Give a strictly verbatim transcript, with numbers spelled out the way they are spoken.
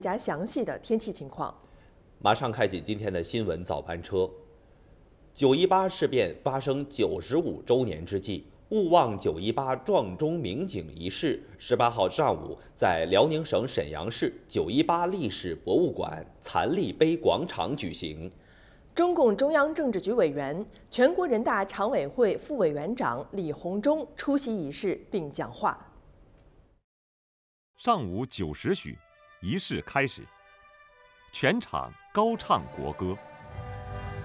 加详细的天气情况。 马上开启今天的新闻早班车。九一八事变发生九十五周年之际，勿忘九一八撞钟鸣警仪式十八号上午在辽宁省沈阳市九一八历史博物馆残历碑广场举行。 中共中央政治局委员、全国人大常委会副委员长李鸿忠出席仪式并讲话。 上午九时许，仪式开始，全场高唱国歌。